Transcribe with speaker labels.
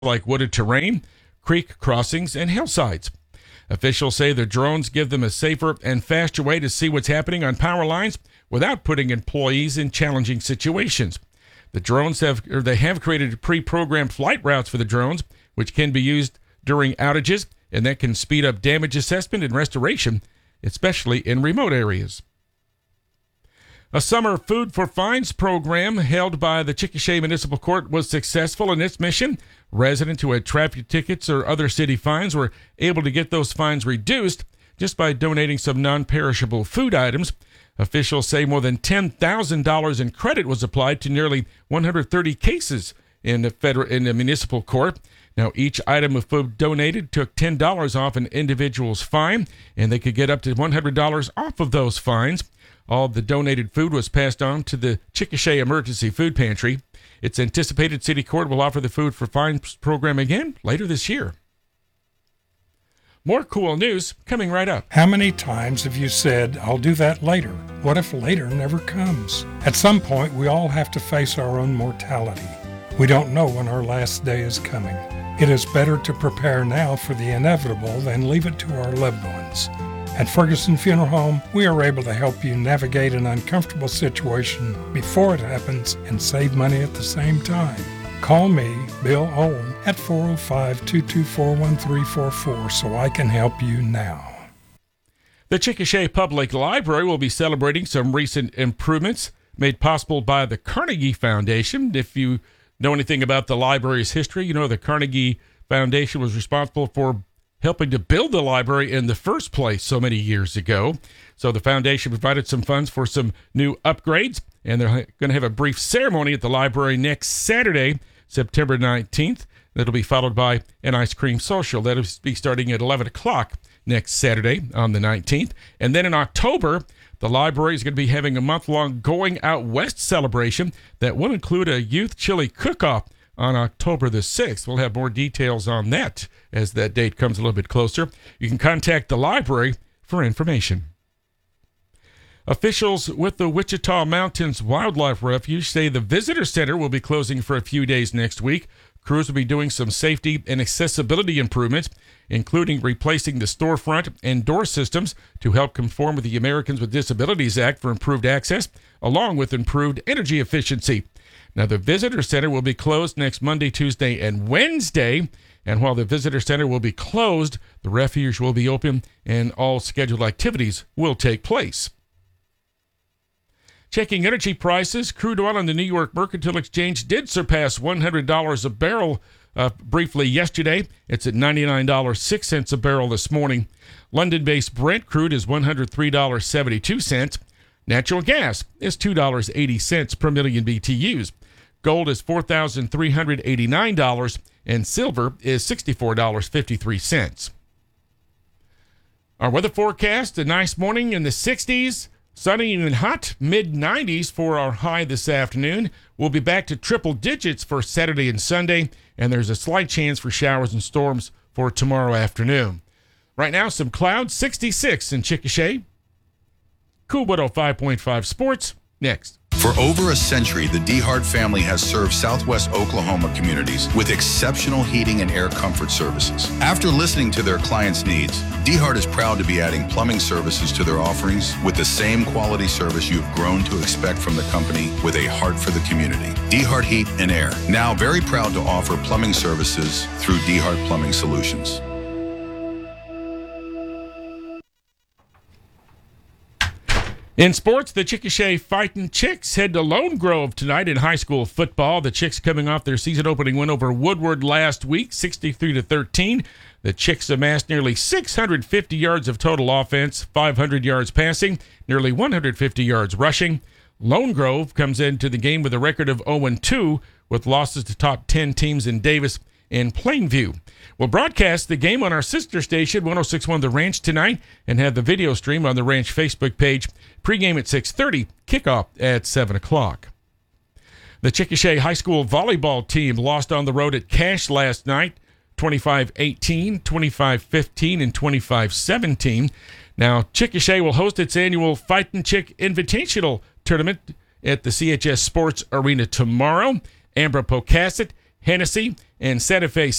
Speaker 1: like wooded terrain, creek crossings, and hillsides. Officials say the drones give them a safer and faster way to see what's happening on power lines without putting employees in challenging situations. The drones have created pre-programmed flight routes for the drones, which can be used during outages, and that can speed up damage assessment and restoration, especially in remote areas. A summer food for fines program held by the Chickasha Municipal Court was successful in its mission. Residents who had traffic tickets or other city fines were able to get those fines reduced just by donating some non-perishable food items. Officials say more than $10,000 in credit was applied to nearly 130 cases in the municipal court. Now, each item of food donated took $10 off an individual's fine, and they could get up to $100 off of those fines. All of the donated food was passed on to the Chickasha Emergency Food Pantry. It's anticipated City Court will offer the Food for Fines program again later this year. More cool news coming right up.
Speaker 2: How many times have you said, "I'll do that later"? What if later never comes? At some point, we all have to face our own mortality. We don't know when our last day is coming. It is better to prepare now for the inevitable than leave it to our loved ones. At Ferguson Funeral Home, we are able to help you navigate an uncomfortable situation before it happens and save money at the same time. Call me, Bill Owen, at 405-224-1344 so I can help you now.
Speaker 1: The Chickasha Public Library will be celebrating some recent improvements made possible by the Carnegie Foundation. If you know anything about the library's history, you know the Carnegie Foundation was responsible for helping to build the library in the first place so many years ago. So the foundation provided some funds for some new upgrades, and they're going to have a brief ceremony at the library next Saturday, September 19th. That'll be followed by an ice cream social. That'll be starting at 11 o'clock next Saturday on the 19th. And then in October, the library is going to be having a month-long Going Out West celebration that will include a youth chili cook-off on October the 6th. We'll have more details on that as that date comes a little bit closer. You can contact the library for information. Officials with the Wichita Mountains Wildlife Refuge say the visitor center will be closing for a few days next week. Crews will be doing some safety and accessibility improvements, including replacing the storefront and door systems to help conform with the Americans with Disabilities Act for improved access, along with improved energy efficiency. Now, the visitor center will be closed next Monday, Tuesday, and Wednesday. And while the visitor center will be closed, the refuge will be open and all scheduled activities will take place. Checking energy prices, crude oil on the New York Mercantile Exchange did surpass $100 a barrel briefly yesterday. It's at $99.06 a barrel this morning. London-based Brent crude is $103.72. Natural gas is $2.80 per million BTUs. Gold is $4,389, and silver is $64.53. Our weather forecast, a nice morning in the 60s. Sunny and hot, mid-90s for our high this afternoon. We'll be back to triple digits for Saturday and Sunday, and there's a slight chance for showers and storms for tomorrow afternoon. Right now, some clouds, 66 in Chickasha. Cool 105.5 Sports, next.
Speaker 3: For over a century, the DeHart family has served Southwest Oklahoma communities with exceptional heating and air comfort services. After listening to their clients' needs, DeHart is proud to be adding plumbing services to their offerings with the same quality service you've grown to expect from the company with a heart for the community. DeHart Heat and Air, now very proud to offer plumbing services through DeHart Plumbing Solutions.
Speaker 1: In sports, the Chickasha Fightin' Chicks head to Lone Grove tonight in high school football. The Chicks coming off their season-opening win over Woodward last week, 63-13. The Chicks amassed nearly 650 yards of total offense, 500 yards passing, nearly 150 yards rushing. Lone Grove comes into the game with a record of 0-2, with losses to top 10 teams in Davis and Plainview. We'll broadcast the game on our sister station, 106.1 The Ranch, tonight, and have the video stream on the Ranch Facebook page. Pre-game at 6:30, kickoff at 7 o'clock. The Chickasha High School volleyball team lost on the road at Cache last night, 25-18, 25-15, and 25-17. Now, Chickasha will host its annual Fightin' Chick Invitational Tournament at the CHS Sports Arena tomorrow. Ambra Pocasset Hennessy, and Santa Fe